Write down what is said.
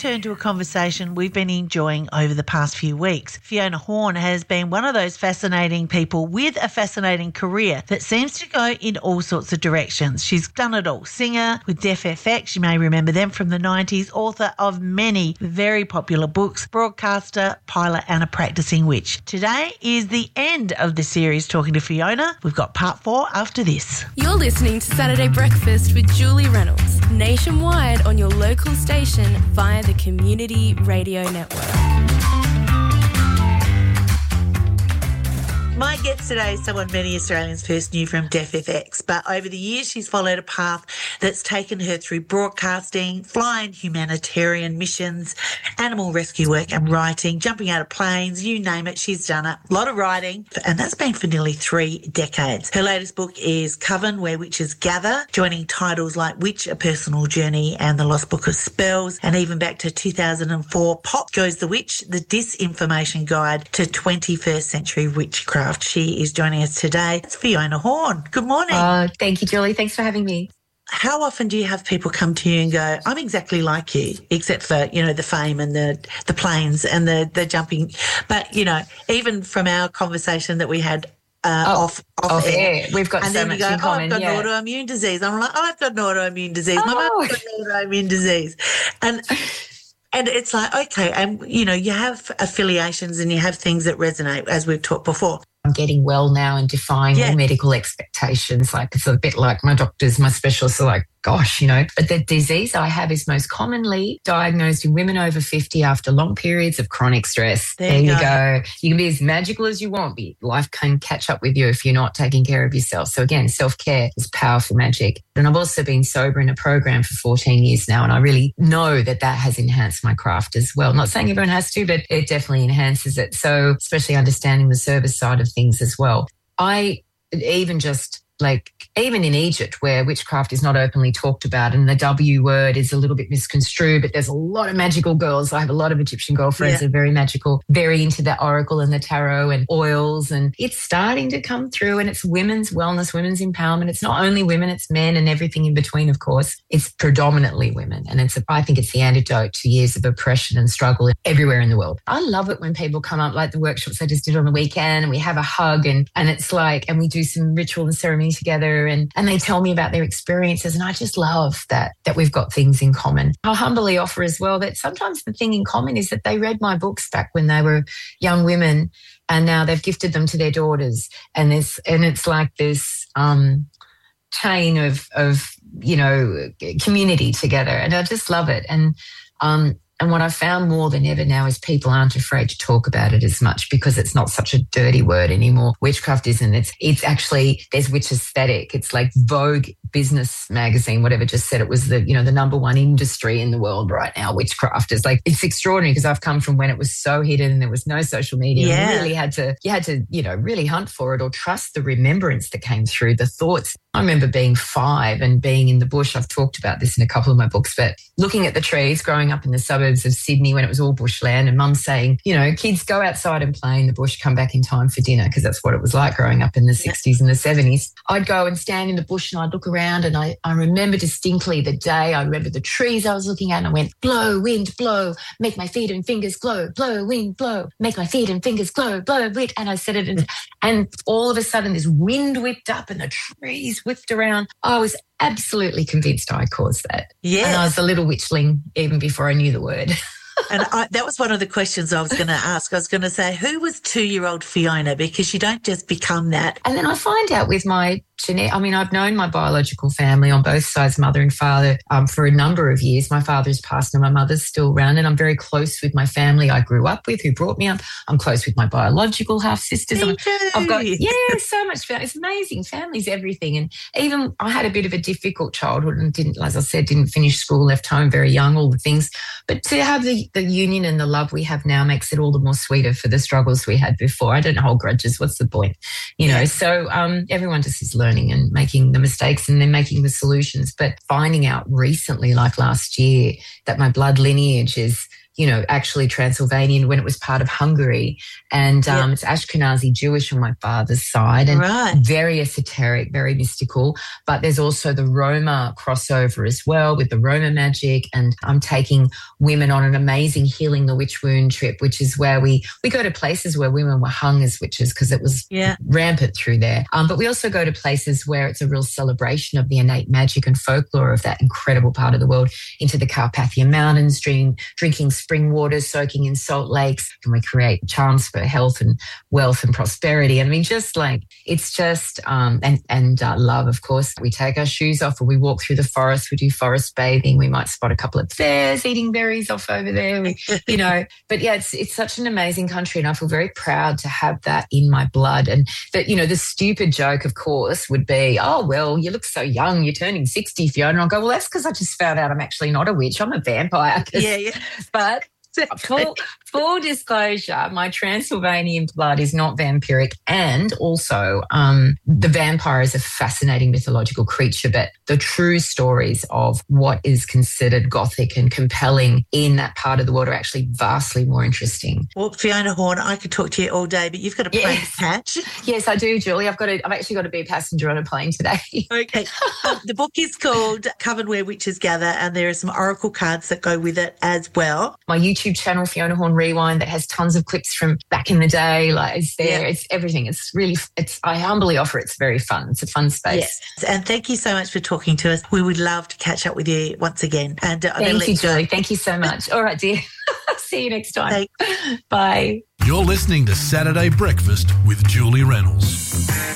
turn to a conversation we've been enjoying over the past few weeks. Fiona Horn has been one of those fascinating people with a fascinating career that seems to go in all sorts of directions. She's done it all. Singer with Deaf FX, you may remember them from the 90s, author of many very popular books, broadcaster, pilot and a practicing witch. Today is the end of the series Talking to Fiona. We've got part 4 after this. You're listening to Saturday Breakfast with Julie Reynolds, nationwide on your local station via the Community Radio Network. My guest today is someone many Australians first knew from Deaf FX, but over the years she's followed a path that's taken her through broadcasting, flying humanitarian missions, animal rescue work and writing, jumping out of planes, you name it, she's done it. A lot of writing, and that's been for nearly 3 decades. Her latest book is Coven, Where Witches Gather, joining titles like Witch, A Personal Journey and The Lost Book of Spells, and even back to 2004, Pop Goes the Witch, The Disinformation Guide to 21st Century Witchcraft. She is joining us today. It's Fiona Horn. Good morning. Thank you, Julie. Thanks for having me. How often do you have people come to you and go, I'm exactly like you, except for, the fame and the planes and the jumping. But, even from our conversation that we had off air. We've got and so then much you go, in common. I've got an autoimmune disease. I'm like, I've got an autoimmune disease. My mum's got an autoimmune disease. And it's like, okay, and, you have affiliations and you have things that resonate, as we've talked before. I'm getting well now and defying all medical expectations. Like, it's a bit like my doctors, my specialists are like, gosh, But the disease I have is most commonly diagnosed in women over 50 after long periods of chronic stress. There you go. You can be as magical as you want, but life can catch up with you if you're not taking care of yourself. So again, self-care is powerful magic. And I've also been sober in a program for 14 years now, and I really know that has enhanced my craft as well. Not saying everyone has to, but it definitely enhances it. So especially understanding the service side of things as well. Even in Egypt, where witchcraft is not openly talked about and the W word is a little bit misconstrued, but there's a lot of magical girls. I have a lot of Egyptian girlfriends that are very magical, very into the oracle and the tarot and oils, and it's starting to come through, and it's women's wellness, women's empowerment. It's not only women, it's men and everything in between, of course. It's predominantly women, and I think it's the antidote to years of oppression and struggle everywhere in the world. I love it when people come up, like the workshops I just did on the weekend, and we have a hug and it's like, and we do some ritual and ceremony together, and they tell me about their experiences, and I just love that we've got things in common. I'll humbly offer as well that sometimes the thing in common is that they read my books back when they were young women, and now they've gifted them to their daughters, and it's like this chain of community together, and I just love it. And what I've found more than ever now is people aren't afraid to talk about it as much, because it's not such a dirty word anymore. Witchcraft isn't. It's actually, there's witch aesthetic. It's like Vogue business magazine, whatever, just said it was the number one industry in the world right now. Witchcraft is like, it's extraordinary, because I've come from when it was so hidden and there was no social media. Yeah. You really had to really hunt for it, or trust the remembrance that came through, the thoughts. I remember being 5 and being in the bush. I've talked about this in a couple of my books, but looking at the trees, growing up in the suburbs of Sydney when it was all bushland, and mum saying, kids, go outside and play in the bush, come back in time for dinner, because that's what it was like growing up in the 60s and the 70s. I'd go and stand in the bush and I'd look around, and I remember distinctly the day. I remember the trees I was looking at, and I went, blow, wind, blow, make my feet and fingers glow, blow, wind, blow, make my feet and fingers glow, blow, wind. And I said it, and all of a sudden this wind whipped up and the trees whipped around. I was absolutely convinced I caused that. Yeah. And I was a little witchling even before I knew the word. And that was one of the questions I was going to ask. I was going to say, who was 2-year-old Fiona? Because you don't just become that. And then I find out with my I've known my biological family on both sides, mother and father, for a number of years. My father's passed and my mother's still around, and I'm very close with my family I grew up with, who brought me up. I'm close with my biological half-sisters. I've got, so much family. It's amazing. Family's everything. And even I had a bit of a difficult childhood and didn't finish school, left home very young, all the things. But to have the union and the love we have now makes it all the more sweeter for the struggles we had before. I don't hold grudges. What's the point? So everyone just is learning and making the mistakes and then making the solutions. But finding out recently, like last year, that my blood lineage is actually Transylvanian when it was part of Hungary. And it's Ashkenazi Jewish on my father's side, and very esoteric, very mystical. But there's also the Roma crossover as well with the Roma magic. And I'm taking women on an amazing Healing the Witch Wound trip, which is where we go to places where women were hung as witches because it was rampant through there. But we also go to places where it's a real celebration of the innate magic and folklore of that incredible part of the world, into the Carpathian Mountains, drinking spring waters, soaking in salt lakes, and we create charms for health and wealth and prosperity. I mean, just like, it's just, and love, of course. We take our shoes off and we walk through the forest, we do forest bathing, we might spot a couple of bears eating berries off over there, but yeah, it's such an amazing country, and I feel very proud to have that in my blood. And that, the stupid joke, of course, would be, oh, well, you look so young, you're turning 60, Fiona. And I'll go, well, that's because I just found out I'm actually not a witch, I'm a vampire. But full disclosure, my Transylvanian blood is not vampiric, and also the vampire is a fascinating mythological creature, but the true stories of what is considered gothic and compelling in that part of the world are actually vastly more interesting. Well, Fiona Horn, I could talk to you all day, but you've got a plane to catch. Yes, I do, Julie. I've actually got to be a passenger on a plane today. Okay. The book is called Coven Where Witches Gather, and there are some oracle cards that go with it as well. My YouTube channel, Fiona Horn Rewind, that has tons of clips from back in the day, like, it's there. It's everything. It's really, I humbly offer it's very fun. It's a fun space. Yes. And thank you so much for talking to us. We would love to catch up with you once again. And thank you, Julie. Thank you so much. All right, dear. See you next time. Bye. You're listening to Saturday Breakfast with Julie Reynolds.